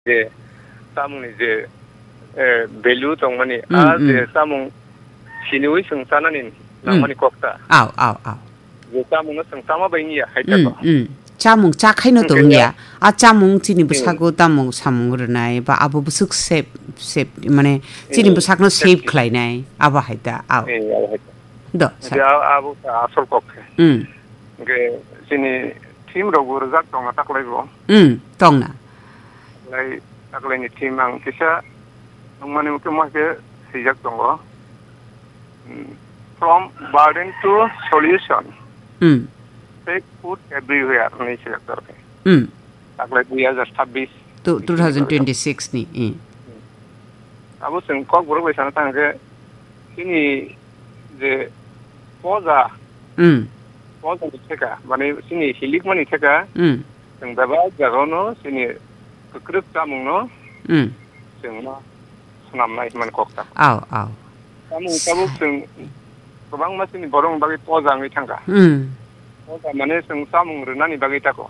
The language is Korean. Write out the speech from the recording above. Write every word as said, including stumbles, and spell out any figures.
이제 사몽 이제 밸류 동만이 아 이제 사몽 신의 성산하는 남만이 꼭다. 아우 아우 아우. 이제 사몽은 성삼아 바이니야 하이다고. 음. 자몽 짝하이노 동이야. 아 자몽 지니 부사고 따몽 사몽으로나이 바 아부 부숙 셉 셉 마네 지니 부삭노 셉 클라이나이 아바 하이다. 아우. 예, 아우 하이다. 더. 이제 아부 아솔 꼭해. 음. 그 지니 팀으로 그러자 동아 딱 레고. 음. 동나. lai aklai team ang kisa mani mukma ke sejak tonggo from burden to solution mm take food everywhere ni sector ke mm aklai twenty twenty-six to twenty twenty-six ni eh abu sing kok buru be sana tang ke sini je poza mm poza ni theka mane sini hilik mani theka mm sing baba jagono sini 그룹 자몽노 음 정말 수남나이만 꼭다 아우 아우 자몽 자몽 그방 마스니 버롱 바기 포장이 창가 음 포장만에 성 자몽으로 나니 바기 타고